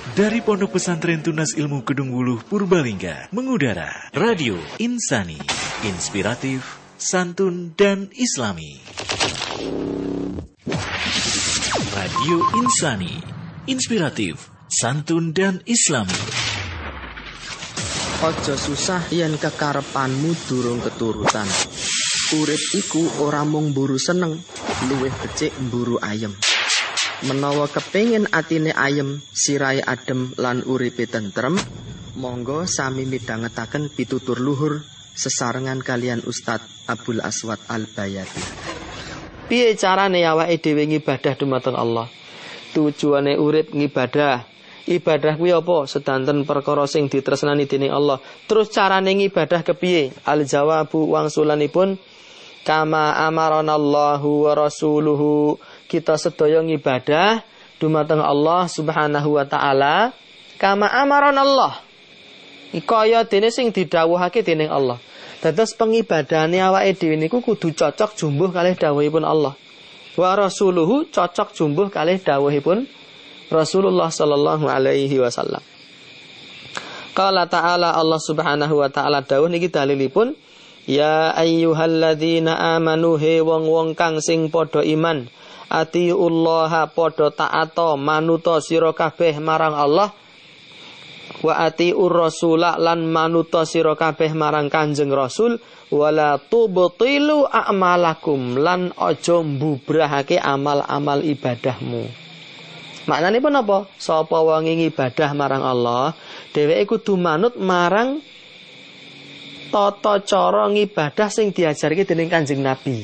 Dari Pondok Pesantren Tunas Ilmu Kedung Wuluh Purbalingga mengudara Radio Insani, inspiratif, santun dan islami. Radio Insani, inspiratif, santun dan islami. Aja susah yen kekarepanmu durung keturutan. Urip iku ora mung mburu seneng, luwih becik mburu ayem. Menawa kepengin atine ayem, sirahe adem lan uripe tentrem, monggo sami midhangetaken pitutur luhur sesarengan kalian Ustadz Abdul Aswad Al-Bayati. Piye carane awake dhewe ngibadah dumateng Allah? Tujuane urip ngibadah. Ibadah kuwi apa? Sedanten perkara sing ditresnani dening Allah. Terus carane ngibadah kepiye? Al-jawabu wangsulanipun kama amaranallahu wa rasuluhu. Kita sedaya ngibadah dumateng Allah Subhanahu wa taala kama amaranallah. Kaya dene sing didhawuhake dening Allah. Dados pengibadahane awake dhewe niku kudu cocok jumbuh kalih dawuhipun Allah. Wa rasuluhu cocok jumbuh kalih dawuhipun Rasulullah sallallahu alaihi wasallam. Qala ta'ala, Allah Subhanahu wa taala dawuh niki dalilipun, ya ayyuhalladzina amanu he wong-wong kang sing padha iman, atiullaha padha ta'ata manuta sira kabeh marang Allah, wa atiur rasula lan manuta sira kabeh marang Kanjeng Rasul, wala tubtilu a'malakum lan aja mbubrahake amal-amal ibadahmu. Maknane pun apa? Sapa wong ngibadah marang Allah, dheweke kudu manut marang tata cara ngibadah sing diajarke dening Kanjeng Nabi.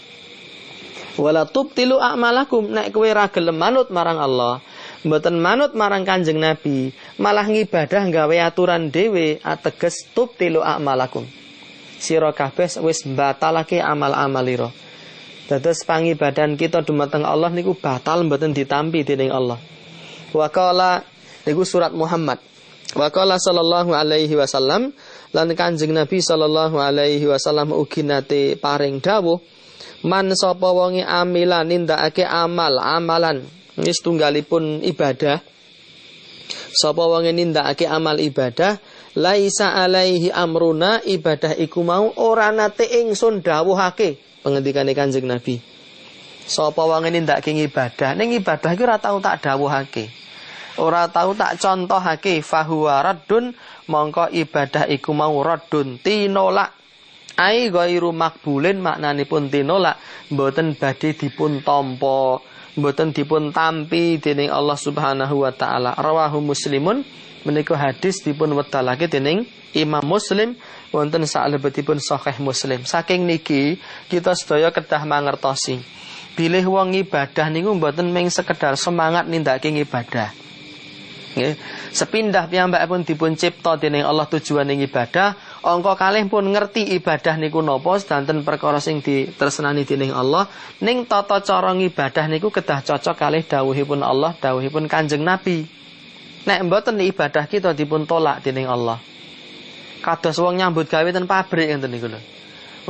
Wala tubtilu a'malakum, nek kowe ra gelem manut marang Allah, mboten manut marang Kanjeng Nabi, malah ngibadah gawe aturan dhewe, ateges tubtilu a'malakum. Sira kabeh wis batalake amal-amalira. Dados pangibadan kita dumateng Allah niku batal mboten ditampi dening Allah. Wa qala niku surat Muhammad. Wa qala sallallahu alaihi wasallam, lan Kanjeng Nabi sallallahu alaihi wasallam ugi nate paring dawuh, man sapa wonge amilan nindakake amalan wis tunggalipun ibadah. Sapa wonge nindakake amal ibadah, laisa alaihi amruna, ibadah iku mau ora nate ingsun dawuhake. Pengendikane Kanjeng Nabi, sapa wong nindakake ibadah, ning ibadah iki ora tau tak dawuhake, ora tau tak contohake, fahuwa raddun, mongko ibadah iku mau raddun, tinolak. Ai ghairu makbulin, maknanipun tinolak, mboten badhe dipun tampa, mboten dipun tampi dening Allah Subhanahu wa taala. Rawahu Muslimun, menika hadis dipun wedalake dening Imam Muslim wonten salebetipun Sahih Muslim. Saking niki kita sedaya kedah mangertosi, bilih wong ibadah niku mboten mung sekedar semangat nindakake ibadah. Nggih, sepindah piyambakipun dipun cipta dening Allah tujuane ibadah, angka kalih pun ngerti ibadah niku napa, sedanten perkara sing ditresnani dening Allah, ning tata cara ngibadah niku kedah cocok kalih dawuhipun Allah, dawuhipun Kanjeng Nabi. Nek mboten ibadah kita dipun tolak dening Allah. Kados wong nyambut gawe ten pabrik ngenten niku lho.